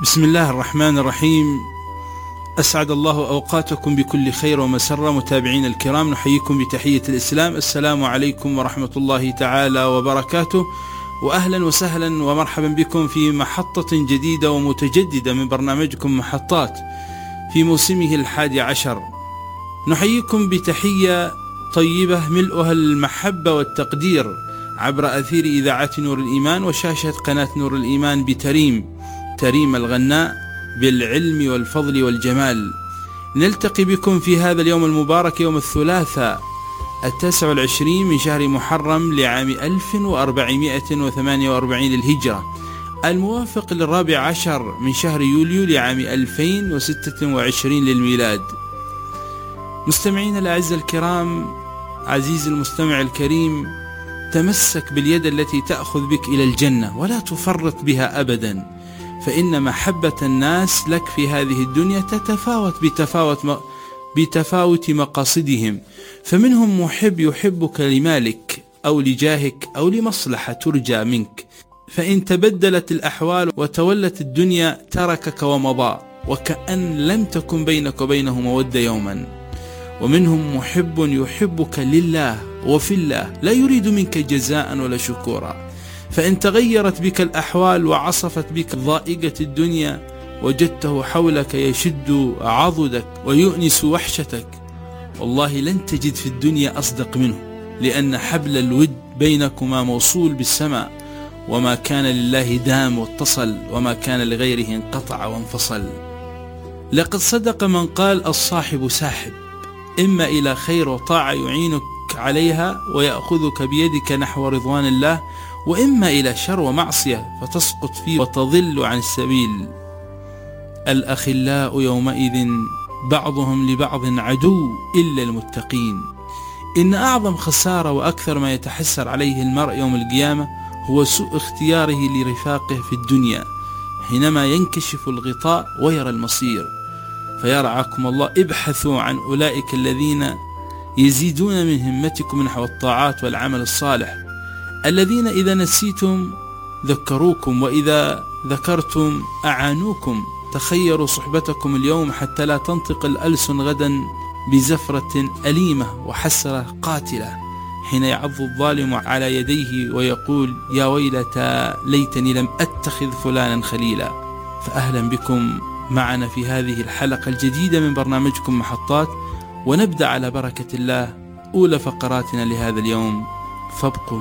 بسم الله الرحمن الرحيم. أسعد الله أوقاتكم بكل خير ومسرة. متابعين الكرام، نحييكم بتحية الإسلام. السلام عليكم ورحمة الله تعالى وبركاته، وأهلا وسهلا ومرحبا بكم في محطة جديدة ومتجددة من برنامجكم محطات في موسمه 11. نحييكم بتحية طيبة ملؤها المحبة والتقدير عبر أثير إذاعة نور الإيمان وشاشة قناة نور الإيمان تريم الغناء بالعلم والفضل والجمال. نلتقي بكم في هذا اليوم المبارك، يوم الثلاثاء 29 من شهر محرم لعام 1448 للهجرة، الموافق 14 من شهر يوليو لعام 2026 للميلاد. مستمعين الأعزاء الكرام، عزيزي المستمع الكريم، تمسك باليد التي تأخذ بك إلى الجنة ولا تفرط بها أبدا، فإن محبة الناس لك في هذه الدنيا تتفاوت بتفاوت مقاصدهم، فمنهم محب يحبك لمالك أو لجاهك أو لمصلحة ترجى منك، فإن تبدلت الأحوال وتولت الدنيا تركك ومضى وكأن لم تكن بينك وبينه مودة يوما. ومنهم محب يحبك لله وفي الله، لا يريد منك جزاء ولا شكورا، فإن تغيرت بك الأحوال وعصفت بك ضائقة الدنيا وجدته حولك يشد عضدك ويؤنس وحشتك، والله لن تجد في الدنيا أصدق منه، لأن حبل الود بينكما موصول بالسماء، وما كان لله دام واتصل، وما كان لغيره انقطع وانفصل. لقد صدق من قال: الصاحب ساحب، إما إلى خير وطاعة يعينك عليها ويأخذك بيدك نحو رضوان الله، وإما إلى شر ومعصية فتسقط فيه وتضل عن السبيل. الأخلاء يومئذ بعضهم لبعض عدو إلا المتقين. إن أعظم خسارة وأكثر ما يتحسر عليه المرء يوم القيامة هو سوء اختياره لرفاقه في الدنيا حينما ينكشف الغطاء ويرى المصير. فيرعاكم الله، ابحثوا عن أولئك الذين يزيدون من همتكم نحو الطاعات والعمل الصالح، الذين إذا نسيتم ذكروكم، وإذا ذكرتم أعانوكم. تخيروا صحبتكم اليوم حتى لا تنطق الألسن غدا بزفرة أليمة وحسرة قاتلة، حين يعض الظالم على يديه ويقول: يا ويلتى ليتني لم أتخذ فلانا خليلا. فأهلا بكم معنا في هذه الحلقة الجديدة من برنامجكم محطات، ونبدأ على بركة الله أولى فقراتنا لهذا اليوم، فابقوا